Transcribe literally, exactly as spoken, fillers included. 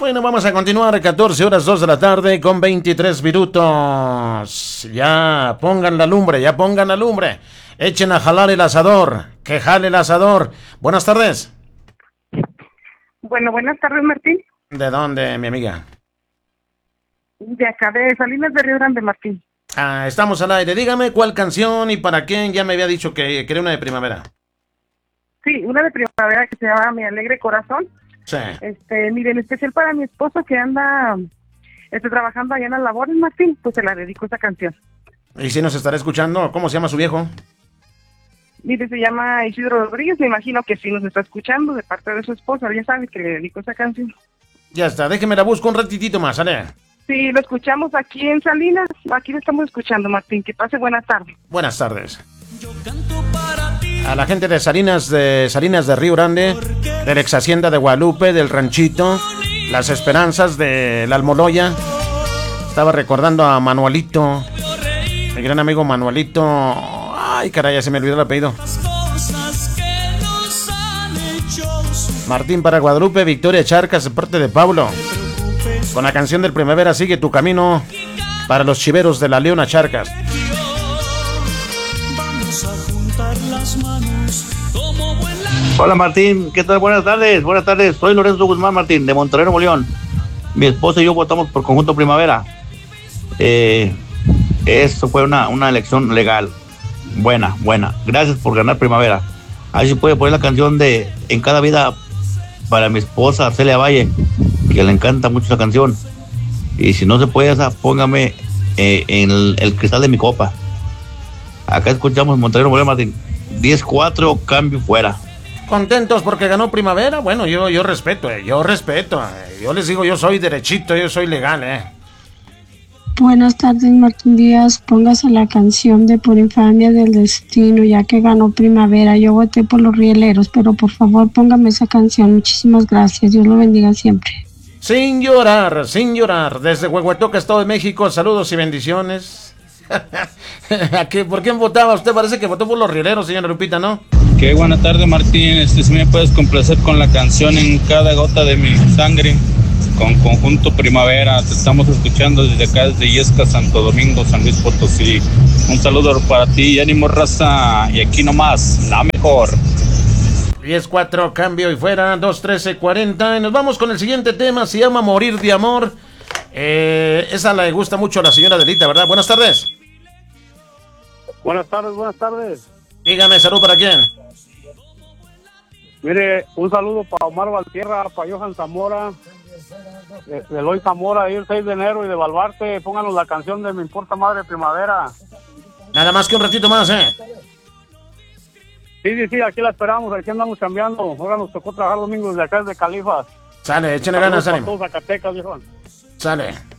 Bueno, vamos a continuar, catorce horas dos de la tarde con veintitrés minutos. Ya pongan la lumbre, ya pongan la lumbre. Echen a jalar el asador, que jale el asador. Buenas tardes. Bueno, buenas tardes, Martín. ¿De dónde, mi amiga? De acá, de Salinas de Río Grande, Martín. Ah, estamos al aire. Dígame cuál canción y para quién. Ya me había dicho que quería una de primavera. Sí, una de primavera que se llama Mi Alegre Corazón. Sí. Este, mire, en especial para mi esposo que anda este, trabajando allá en las labores, Martín, pues se la dedico esa canción. ¿Y si nos estará escuchando? ¿Cómo se llama su viejo? Mire, se llama Isidro Rodríguez, me imagino que sí nos está escuchando de parte de su esposa, ya sabe que le dedico esa canción. Ya está, déjeme la busco un ratitito más, ¿sale? Sí, lo escuchamos aquí en Salinas, aquí lo estamos escuchando, Martín, que pase buena tarde. Buenas tardes. A la gente de Salinas de Salinas de Río Grande, del ex Hacienda de Guadalupe, del Ranchito, Las Esperanzas de la Almoloya. Estaba recordando a Manuelito, mi gran amigo Manuelito. Ay, caray, ya se me olvidó el apellido. Martín para Guadalupe, Victoria Charcas, de parte de Pablo. Con la canción del Primavera, Sigue tu Camino, para los chiveros de la Leona Charcas. Hola Martín, ¿qué tal? Buenas tardes, buenas tardes. Soy Lorenzo Guzmán Martín, de Monterrey, Nuevo León. Mi esposa y yo votamos por Conjunto Primavera. Eh, eso fue una, una elección legal. Buena, buena. Gracias por ganar Primavera. Ahí se puede poner la canción de En Cada Vida para mi esposa Celia Valle, que le encanta mucho esa canción. Y si no se puede esa, póngame eh, en el, el cristal de mi copa. Acá escuchamos Monterrey, Nuevo León, Martín. diez cuatro, cambio fuera. ¿Contentos porque ganó Primavera? Bueno, yo, yo respeto, eh, yo respeto. Eh. Yo les digo, yo soy derechito, yo soy legal, eh. Buenas tardes, Martín Díaz. Póngase la canción de Por Infamia del Destino, ya que ganó Primavera. Yo voté por los rieleros, pero por favor póngame esa canción. Muchísimas gracias. Dios lo bendiga siempre. Sin llorar, sin llorar. Desde Huehuetoca, Estado de México, saludos y bendiciones. ¿Por quién votaba? Usted parece que votó por los rieleros, señora Lupita, ¿no? Qué buena tarde, Martín. Este, si me puedes complacer con la canción En Cada Gota de Mi Sangre, con Conjunto Primavera. Te estamos escuchescuchando desde acá, desde Yesca, Santo Domingo, San Luis Potosí. Un saludo para ti, ánimo raza, y aquí nomás, la mejor. diez cuatro, cambio y fuera, dos trece cuarenta. Y nos vamos con el siguiente tema, se llama Morir de Amor. Eh, esa le gusta mucho a la señora Delita, ¿verdad? Buenas tardes. Buenas tardes, buenas tardes. Dígame, salud para quién. Mire, un saludo para Omar Valtierra, para Johan Zamora, de, de Eloy Zamora, ahí el seis de enero, y de Balbarte. Pónganos la canción de Me Importa Madre Primavera. Nada más que un ratito más, ¿eh? Sí, sí, sí, aquí la esperamos, aquí andamos cambiando. Ahora nos tocó trabajar domingos de acá, de Califas. Sale, échenle ganas, ánimo. Todos Zacatecas, viejo. Sale.